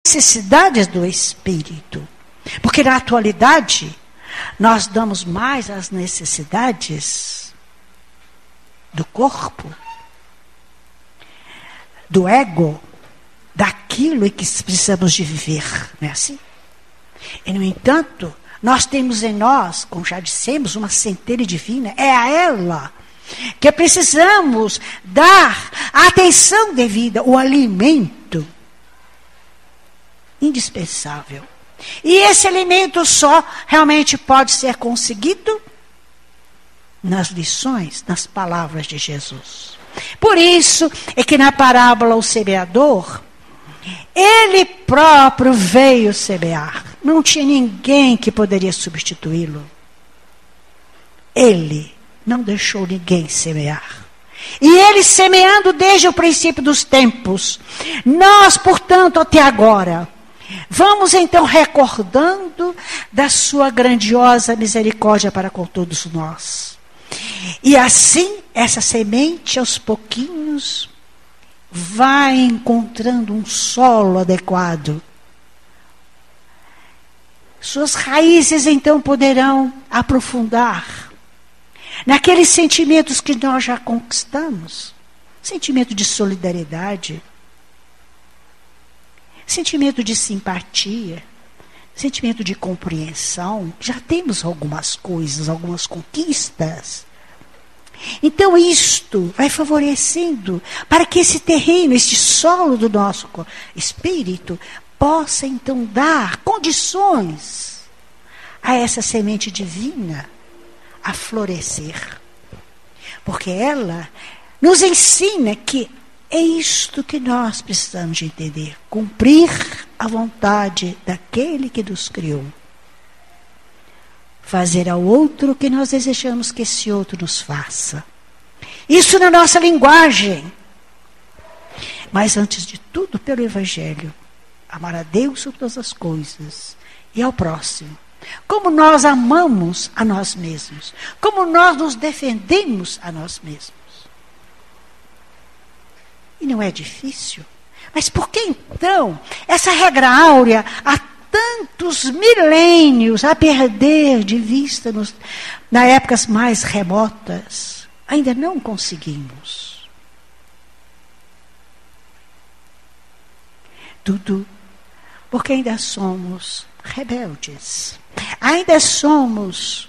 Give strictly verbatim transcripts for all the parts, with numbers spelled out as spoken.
necessidades do Espírito. Porque na atualidade, nós damos mais às necessidades do corpo, do ego, daquilo em que precisamos de viver, não é assim? E, no entanto, nós temos em nós, como já dissemos, uma centelha divina, é a ela que precisamos dar a atenção devida, o alimento indispensável. E esse alimento só realmente pode ser conseguido nas lições, nas palavras de Jesus. Por isso é que na parábola o semeador, ele próprio veio semear. Não tinha ninguém que poderia substituí-lo. Ele não deixou ninguém semear. E ele semeando desde o princípio dos tempos. Nós, portanto, até agora, vamos então recordando da sua grandiosa misericórdia para com todos nós. E assim, essa semente, aos pouquinhos, vai encontrando um solo adequado. Suas raízes, então, poderão aprofundar naqueles sentimentos que nós já conquistamos. Sentimento de solidariedade, sentimento de simpatia, sentimento de compreensão. Já temos algumas coisas, algumas conquistas. Então isto vai favorecendo para que esse terreno, esse solo do nosso espírito possa então dar condições a essa semente divina a florescer. Porque ela nos ensina que é isto que nós precisamos de entender. Cumprir a vontade daquele que nos criou. Fazer ao outro o que nós desejamos que esse outro nos faça. Isso na nossa linguagem. Mas antes de tudo, pelo Evangelho. Amar a Deus sobre todas as coisas. E ao próximo. Como nós amamos a nós mesmos. Como nós nos defendemos a nós mesmos. E não é difícil. Mas por que então essa regra áurea há tantos milênios a perder de vista nos, nas épocas mais remotas? Ainda não conseguimos. Tudo porque ainda somos rebeldes. Ainda somos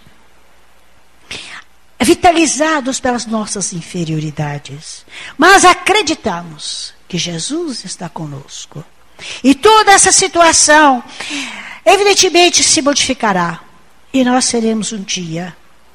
vitalizados pelas nossas inferioridades. Mas acreditamos que Jesus está conosco. E toda essa situação, evidentemente, se modificará. E nós seremos um dia,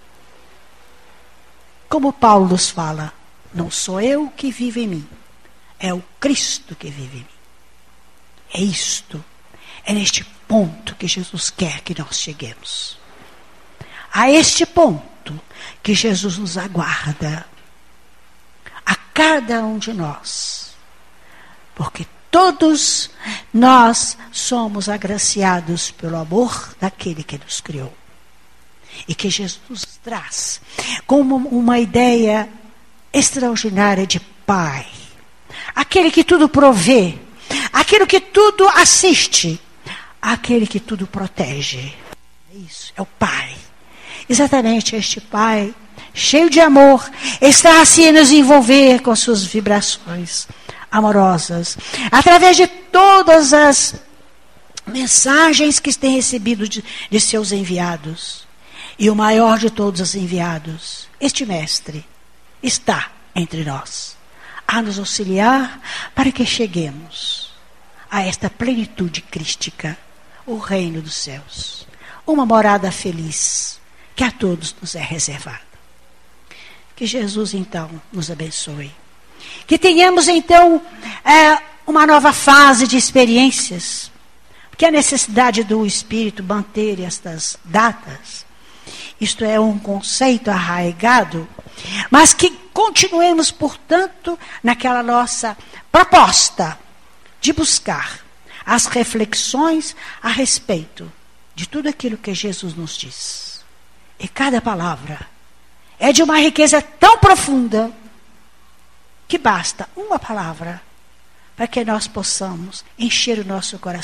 como Paulo nos fala, não sou eu que vivo em mim, é o Cristo que vive em mim. É isto, é neste ponto que Jesus quer que nós cheguemos. A este ponto que Jesus nos aguarda, a cada um de nós, porque todos nós somos agraciados pelo amor daquele que nos criou. E que Jesus traz como uma ideia extraordinária de Pai. Aquele que tudo provê, aquele que tudo assiste, aquele que tudo protege. É isso, é o Pai. Exatamente este Pai, cheio de amor, está assim a nos envolver com suas vibrações amorosas, através de todas as mensagens que tem recebido de, de seus enviados. E o maior de todos os enviados, este Mestre, está entre nós, a nos auxiliar para que cheguemos a esta plenitude crística, o reino dos céus, uma morada feliz, que a todos nos é reservada. Que Jesus, então, nos abençoe. Que tenhamos, então, é, uma nova fase de experiências. Porque a necessidade do Espírito manter estas datas, isto é um conceito arraigado, mas que continuemos, portanto, naquela nossa proposta de buscar as reflexões a respeito de tudo aquilo que Jesus nos diz. E cada palavra é de uma riqueza tão profunda que basta uma palavra para que nós possamos encher o nosso coração